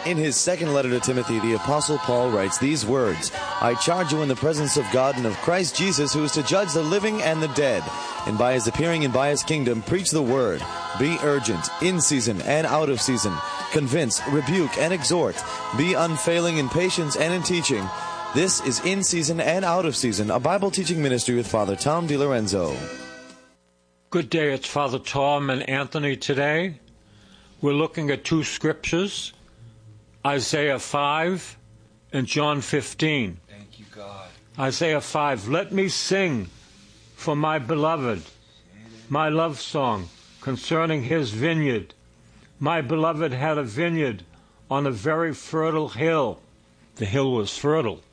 In his second letter to Timothy, the Apostle Paul writes these words, I charge you in the presence of God and of Christ Jesus, who is to judge the living and the dead, and by his appearing and by his kingdom, preach the word. Be urgent, in season and out of season. Convince, rebuke, and exhort. Be unfailing in patience and in teaching. This is In Season and Out of Season, a Bible teaching ministry with Father Tom DiLorenzo. Good day, it's Father Tom and Anthony today. We're looking at two scriptures, Isaiah 5 and John 15. Thank you, God. Isaiah 5, let me sing for my beloved, my love song concerning his vineyard. My beloved had a vineyard on a very fertile hill. The hill was fertile.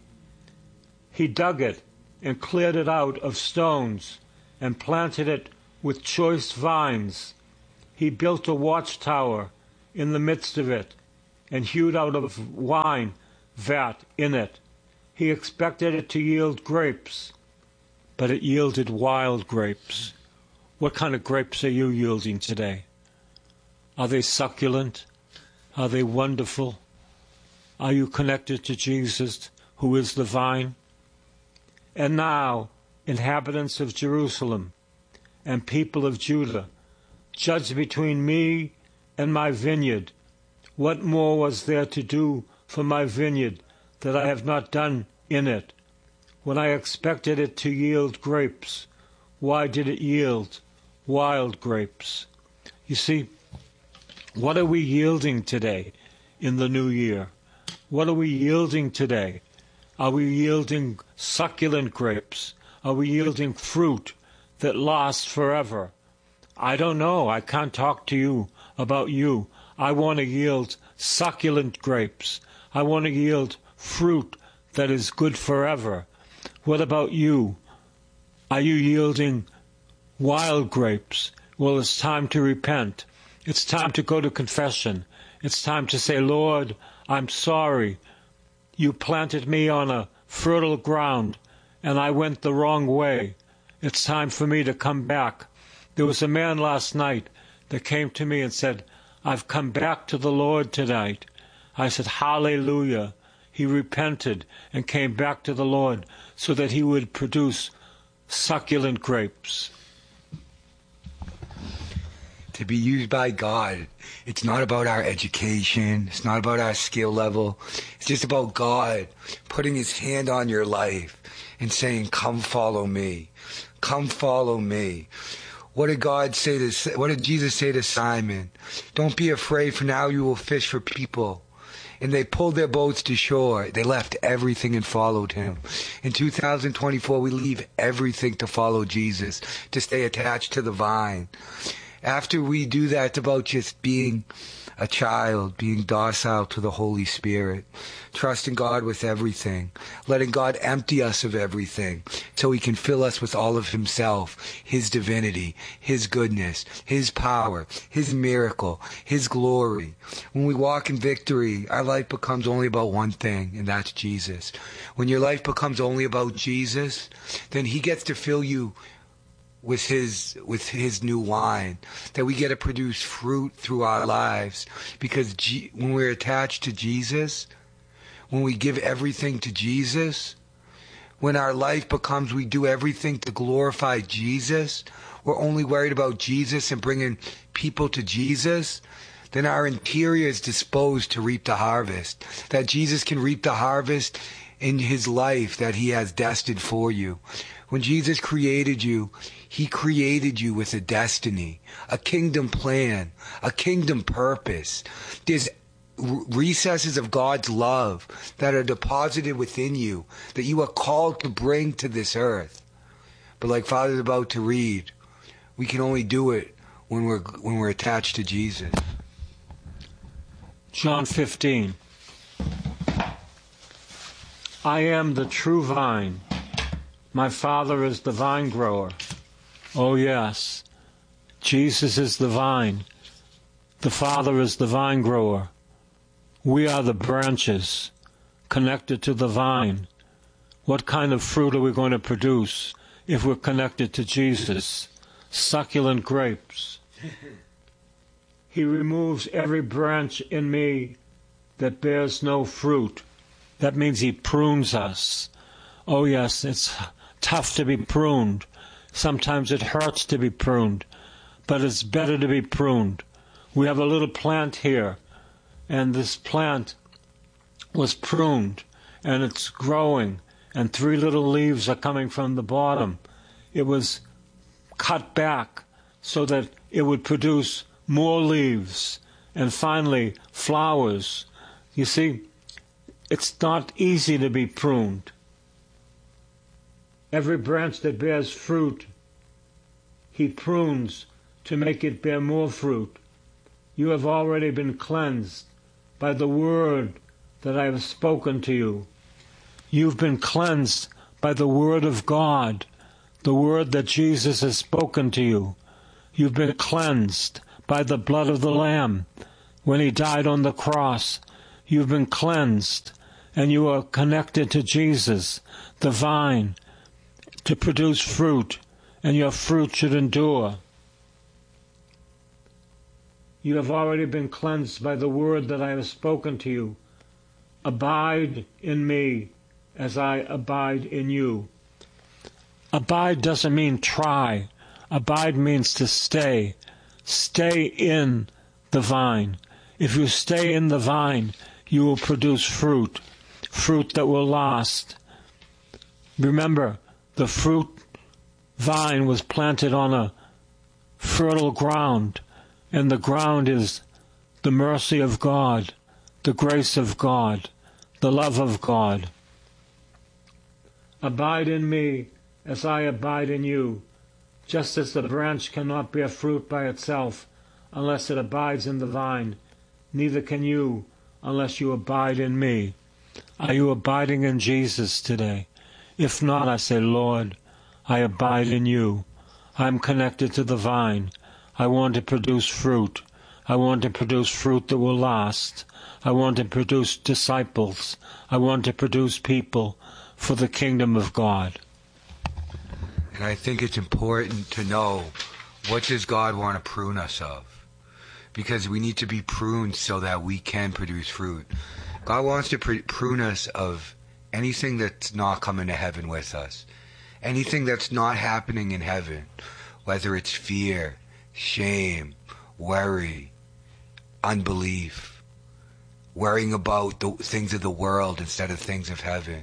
He dug it and cleared it out of stones and planted it with choice vines. He built a watchtower in the midst of it and hewed out a wine vat in it. He expected it to yield grapes, but it yielded wild grapes. What kind of grapes are you yielding today? Are they succulent? Are they wonderful? Are you connected to Jesus, who is the vine? And now, inhabitants of Jerusalem and people of Judah, judge between me and my vineyard. What more was there to do for my vineyard that I have not done in it? When I expected it to yield grapes, why did it yield wild grapes? You see, what are we yielding today in the new year? What are we yielding today? Are we yielding succulent grapes? Are we yielding fruit that lasts forever? I don't know. I can't talk to you about you. I want to yield succulent grapes. I want to yield fruit that is good forever. What about you? Are you yielding wild grapes? Well, it's time to repent. It's time to go to confession. It's time to say, Lord, I'm sorry. You planted me on a fertile ground, and I went the wrong way. It's time for me to come back. There was a man last night that came to me and said, I've come back to the Lord tonight. I said, hallelujah. He repented and came back to the Lord so that he would produce succulent grapes. To be used by God, it's not about our education. It's not about our skill level. It's just about God putting his hand on your life and saying, come follow me. Come follow me. What did Jesus say to Simon? Don't be afraid, for now you will fish for people. And they pulled their boats to shore. They left everything and followed him. In 2024, we leave everything to follow Jesus, to stay attached to the vine. After we do that, it's about just being a child, being docile to the Holy Spirit, trusting God with everything, letting God empty us of everything so he can fill us with all of himself, his divinity, his goodness, his power, his miracle, his glory. When we walk in victory, our life becomes only about one thing, and that's Jesus. When your life becomes only about Jesus, then he gets to fill you with his new wine, that we get to produce fruit through our lives. Because when we're attached to Jesus, when we give everything to Jesus, when our life becomes we do everything to glorify Jesus, we're only worried about Jesus and bringing people to Jesus, then our interior is disposed to reap the harvest. That Jesus can reap the harvest in his life that he has destined for you. When Jesus created you, he created you with a destiny, a kingdom plan, a kingdom purpose. There's recesses of God's love that are deposited within you that you are called to bring to this earth. But like Father's about to read, we can only do it when we're attached to Jesus. John 15. I am the true vine. My Father is the vine grower. Oh yes, Jesus is the vine. The Father is the vine grower. We are the branches connected to the vine. What kind of fruit are we going to produce if we're connected to Jesus? Succulent grapes. He removes every branch in me that bears no fruit. That means he prunes us. Oh yes, it's tough to be pruned. Sometimes it hurts to be pruned, but it's better to be pruned. We have a little plant here, and this plant was pruned, and it's growing, and 3 little leaves are coming from the bottom. It was cut back so that it would produce more leaves, and finally flowers. You see, it's not easy to be pruned. Every branch that bears fruit, he prunes to make it bear more fruit. You have already been cleansed by the word that I have spoken to you. You've been cleansed by the word of God, the word that Jesus has spoken to you. You've been cleansed by the blood of the Lamb when he died on the cross. You've been cleansed, and you are connected to Jesus, the vine, to produce fruit, and your fruit should endure. You have already been cleansed by the word that I have spoken to you. Abide in me as I abide in you. Abide doesn't mean try. Abide means to stay. Stay in the vine. If you stay in the vine, you will produce fruit, fruit that will last. Remember, the fruit vine was planted on a fertile ground, and the ground is the mercy of God, the grace of God, the love of God. Abide in me as I abide in you, just as the branch cannot bear fruit by itself unless it abides in the vine, neither can you unless you abide in me. Are you abiding in Jesus today? If not, I say, Lord, I abide in you. I'm connected to the vine. I want to produce fruit. I want to produce fruit that will last. I want to produce disciples. I want to produce people for the kingdom of God. And I think it's important to know, what does God want to prune us of? Because we need to be pruned so that we can produce fruit. God wants to prune us of anything that's not coming to heaven with us. Anything that's not happening in heaven, whether it's fear, shame, worry, unbelief, worrying about the things of the world instead of things of heaven.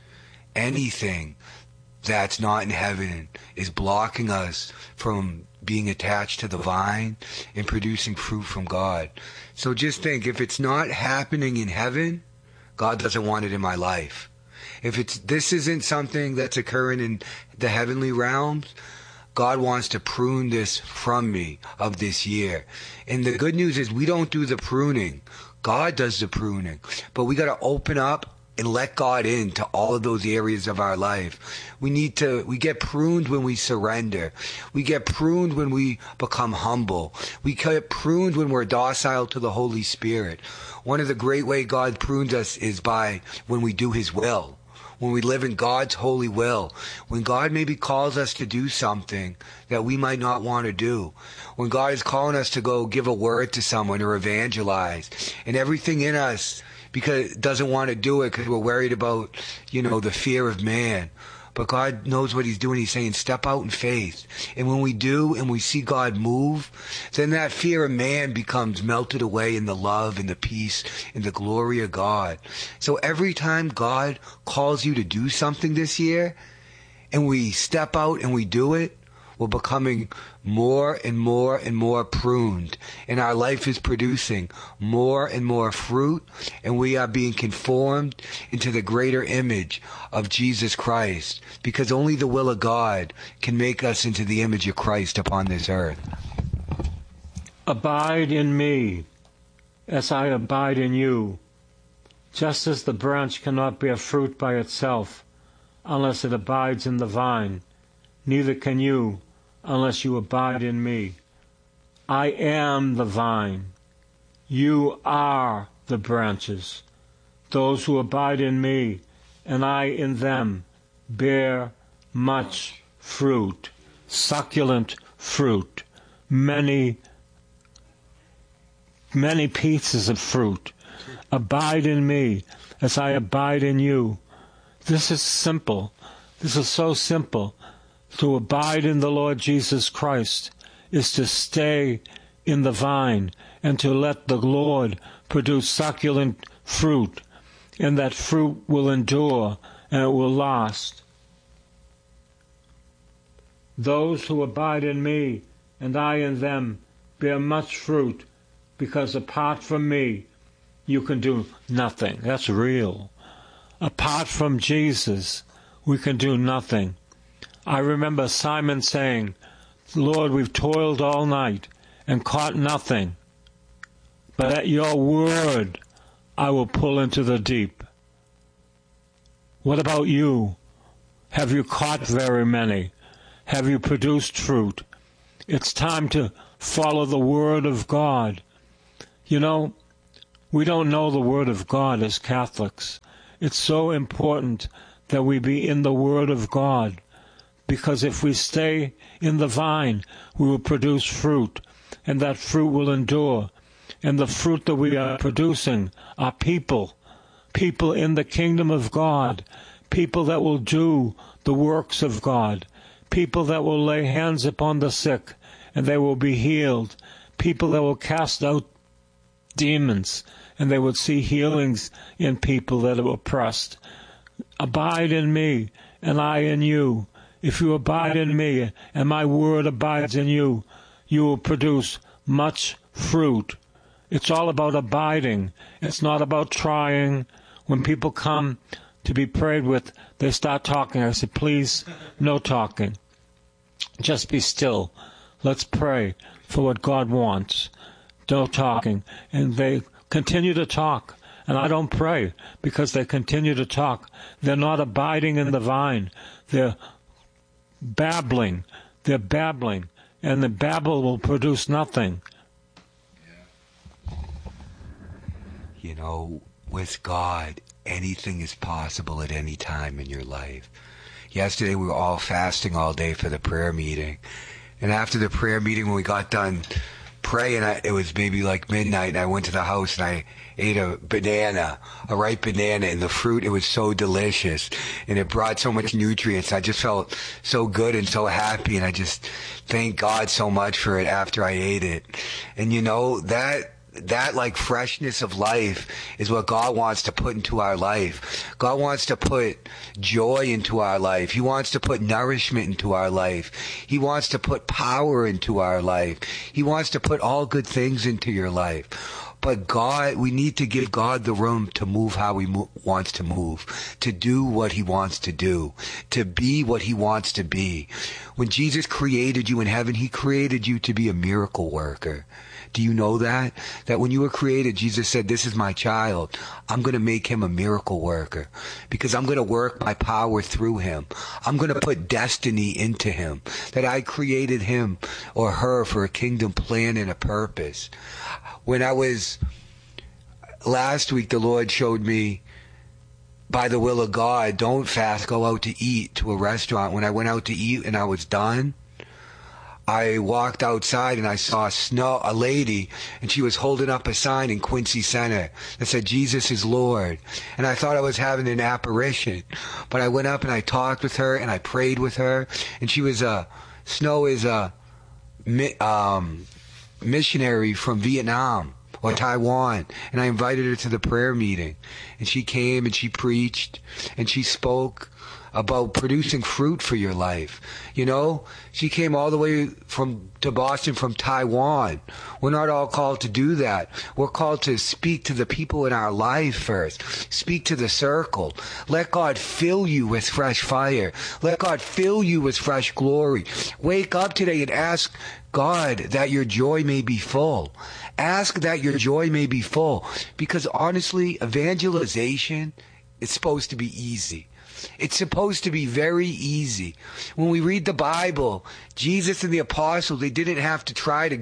Anything that's not in heaven is blocking us from being attached to the vine and producing fruit from God. So just think, if it's not happening in heaven, God doesn't want it in my life. If this isn't something that's occurring in the heavenly realms, God wants to prune this from me of this year. And the good news is we don't do the pruning. God does the pruning. But we got to open up and let God into all of those areas of our life. We get pruned when we surrender. We get pruned when we become humble. We get pruned when we're docile to the Holy Spirit. One of the great ways God prunes us is by when we do His will. When we live in God's holy will. When God maybe calls us to do something that we might not want to do. When God is calling us to go give a word to someone or evangelize. And everything in us because doesn't want to do it because we're worried about, the fear of man. But God knows what He's doing. He's saying, step out in faith. And when we do and we see God move, then that fear of man becomes melted away in the love and the peace and the glory of God. So every time God calls you to do something this year, and we step out and we do it, we're becoming more and more and more pruned. And our life is producing more and more fruit. And we are being conformed into the greater image of Jesus Christ. Because only the will of God can make us into the image of Christ upon this earth. Abide in me as I abide in you. Just as the branch cannot bear fruit by itself unless it abides in the vine, neither can you unless you abide in me. I am the vine. You are the branches. Those who abide in me, and I in them, bear much fruit, succulent fruit, many pieces of fruit. Abide in me as I abide in you. This is simple. This is so simple. To abide in the Lord Jesus Christ is to stay in the vine and to let the Lord produce succulent fruit, and that fruit will endure and it will last. Those who abide in me and I in them bear much fruit, because apart from me you can do nothing. That's real. Apart from Jesus, we can do nothing. I remember Simon saying, Lord, we've toiled all night and caught nothing, but at your word I will pull into the deep. What about you? Have you caught very many? Have you produced fruit? It's time to follow the Word of God. You know, we don't know the Word of God as Catholics. It's so important that we be in the Word of God, because if we stay in the vine, we will produce fruit, and that fruit will endure. And the fruit that we are producing are people in the kingdom of God, people that will do the works of God, people that will lay hands upon the sick and they will be healed, people that will cast out demons and they will see healings in people that are oppressed. Abide in me and I in you. If you abide in me and my word abides in you, you will produce much fruit. It's all about abiding. It's not about trying. When people come to be prayed with, they start talking. I say, please, no talking. Just be still. Let's pray for what God wants. No talking. And they continue to talk. And I don't pray because they continue to talk. They're not abiding in the vine. They're babbling. They're babbling. And the babble will produce nothing. You know, with God, anything is possible at any time in your life. Yesterday we were all fasting all day for the prayer meeting. And after the prayer meeting, when we got done praying, it was maybe like midnight, and I went to the house and I ate a banana, a ripe banana, and the fruit, it was so delicious. And it brought so much nutrients. I just felt so good and so happy, and I just thank God so much for it after I ate it. And you know, that like freshness of life is what God wants to put into our life. God wants to put joy into our life. He wants to put nourishment into our life. He wants to put power into our life. He wants to put all good things into your life. But God, we need to give God the room to move how He wants to move, to do what He wants to do, to be what He wants to be. When Jesus created you in heaven, He created you to be a miracle worker. Do you know that? That when you were created, Jesus said, this is my child. I'm going to make him a miracle worker because I'm going to work my power through him. I'm going to put destiny into him. That I created him or her for a kingdom plan and a purpose. When I was, last week, the Lord showed me, by the will of God, don't fast, go out to eat to a restaurant. When I went out to eat and I was done, I walked outside and I saw a lady, and she was holding up a sign in Quincy Center that said, Jesus is Lord. And I thought I was having an apparition. But I went up and I talked with her and I prayed with her. And she was Snow is a missionary from Vietnam or Taiwan. And I invited her to the prayer meeting. And she came and she preached and she spoke about producing fruit for your life. You know, she came all the way to Boston from Taiwan. We're not all called to do that. We're called to speak to the people in our life first. Speak to the circle. Let God fill you with fresh fire. Let God fill you with fresh glory. Wake up today and ask God that your joy may be full. Ask that your joy may be full. Because honestly, evangelization is supposed to be easy. It's supposed to be very easy. When we read the Bible, Jesus and the apostles, they didn't have to try to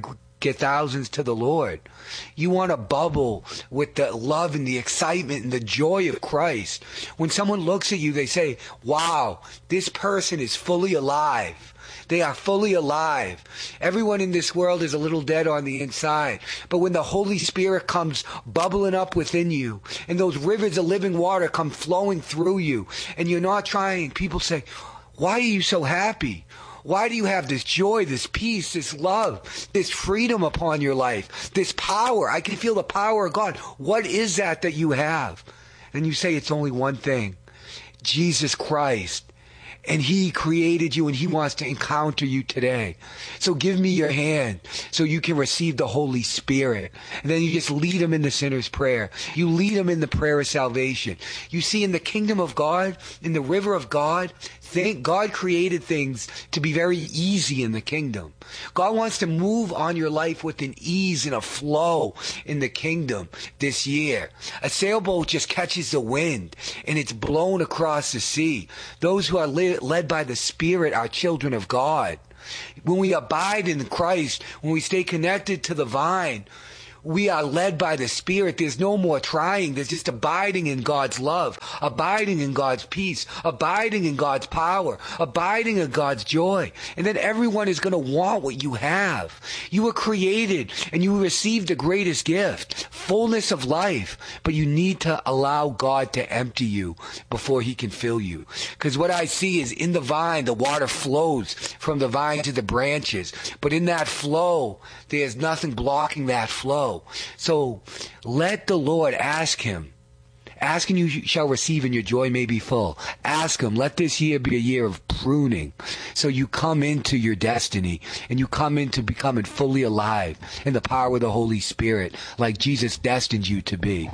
get thousands to the Lord. You want to bubble with the love and the excitement and the joy of Christ. When someone looks at you, they say, wow, this person is fully alive. They are fully alive. Everyone in this world is a little dead on the inside. But when the Holy Spirit comes bubbling up within you, and those rivers of living water come flowing through you, and you're not trying, people say, why are you so happy? Why do you have this joy, this peace, this love, this freedom upon your life, this power? I can feel the power of God. What is that you have? And you say it's only one thing, Jesus Christ. And He created you, and He wants to encounter you today. So give me your hand so you can receive the Holy Spirit. And then you just lead them in the sinner's prayer. You lead them in the prayer of salvation. You see, in the kingdom of God, in the river of God, God created things to be very easy in the kingdom. God wants to move on your life with an ease and a flow in the kingdom this year. A sailboat just catches the wind and it's blown across the sea. Those who are led by the Spirit are children of God. When we abide in Christ, when we stay connected to the vine, we are led by the Spirit. There's no more trying. There's just abiding in God's love, abiding in God's peace, abiding in God's power, abiding in God's joy. And then everyone is going to want what you have. You were created and you received the greatest gift, fullness of life. But you need to allow God to empty you before He can fill you. Because what I see is in the vine, the water flows from the vine to the branches. But in that flow, there's nothing blocking that flow. So let the Lord ask Him. Ask and you shall receive and your joy may be full. Ask Him. Let this year be a year of pruning. So you come into your destiny and you come into becoming fully alive in the power of the Holy Spirit like Jesus destined you to be.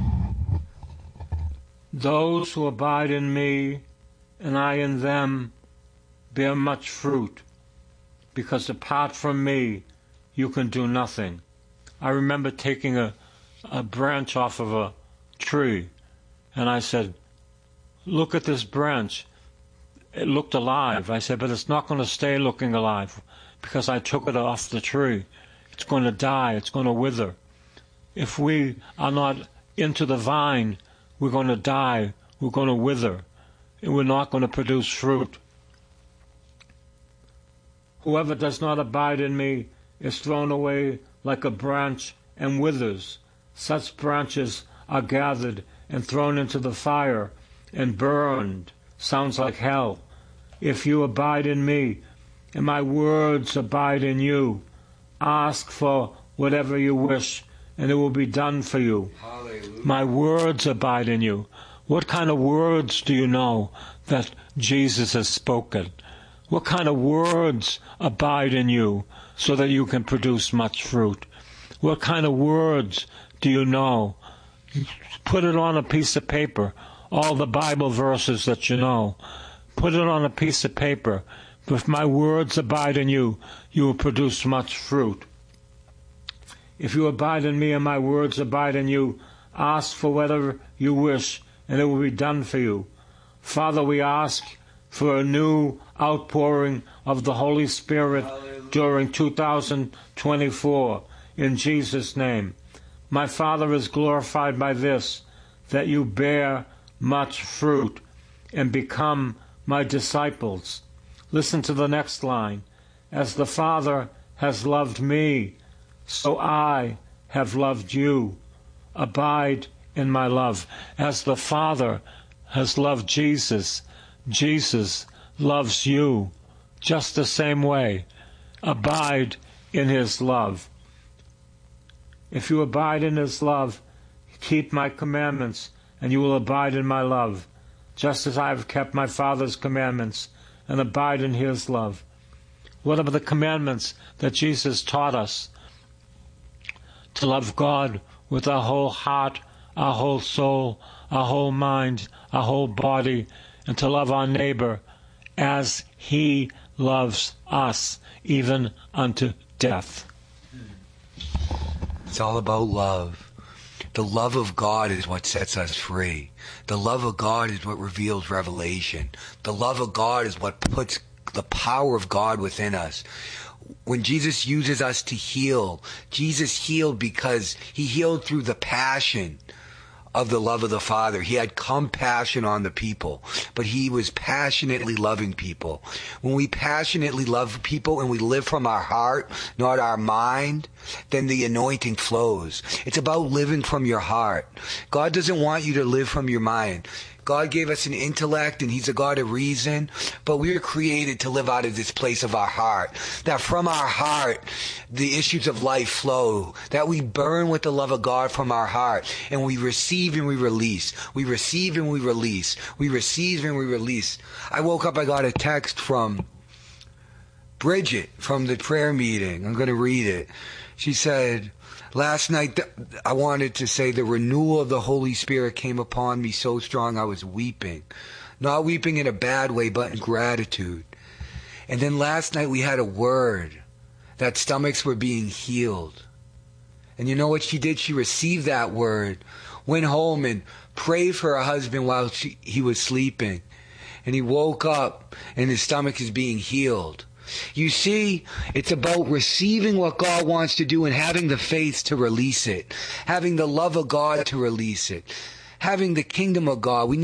Those who abide in me and I in them bear much fruit, because apart from me you can do nothing. I remember taking a branch off of a tree, and I said, look at this branch. It looked alive. I said, but it's not going to stay looking alive because I took it off the tree. It's going to die. It's going to wither. If we are not into the vine, we're going to die. We're going to wither. And we're not going to produce fruit. Whoever does not abide in me is thrown away like a branch and withers. Such branches are gathered and thrown into the fire and burned. Sounds like hell. If you abide in me and my words abide in you, ask for whatever you wish and it will be done for you. Hallelujah. My words abide in you. What kind of words do you know that Jesus has spoken? What kind of words abide in you so that you can produce much fruit? What kind of words do you know? Put it on a piece of paper, all the Bible verses that you know. Put it on a piece of paper. If my words abide in you, you will produce much fruit. If you abide in me and my words abide in you, ask for whatever you wish, and it will be done for you. Father, we ask for a new outpouring of the Holy Spirit during 2024, in Jesus' name. My Father is glorified by this, that you bear much fruit and become my disciples. Listen to the next line. As the Father has loved me, so I have loved you. Abide in my love. As the Father has loved Jesus, Jesus loves you just the same way. Abide in His love. If you abide in His love, keep my commandments, and you will abide in my love, just as I have kept my Father's commandments and abide in His love. What are the commandments that Jesus taught us? To love God with our whole heart, our whole soul, our whole mind, our whole body, and to love our neighbor as He loves us, even unto death. It's all about love. The love of God is what sets us free. The love of God is what reveals revelation. The love of God is what puts the power of God within us. when Jesus uses us to heal, Jesus healed because he healed through the passion of the love of the Father. He had compassion on the people, but he was passionately loving people. When we passionately love people and we live from our heart, not our mind, then the anointing flows. It's about living from your heart. God doesn't want you to live from your mind. God gave us an intellect and he's a God of reason, but we are created to live out of this place of our heart. That from our heart, the issues of life flow. That we burn with the love of God from our heart and we receive and we release. We receive and we release. We receive and we release. I woke up, I got a text from Bridget from the prayer meeting. I'm going to read it. She said, last night, I wanted to say the renewal of the Holy Spirit came upon me so strong I was weeping. Not weeping in a bad way, but in gratitude. And then last night we had a word that stomachs were being healed. And you know what she did? She received that word, went home and prayed for her husband while he was sleeping. And he woke up and his stomach is being healed. You see, it's about receiving what God wants to do and having the faith to release it. Having the love of God to release it. Having the kingdom of God. We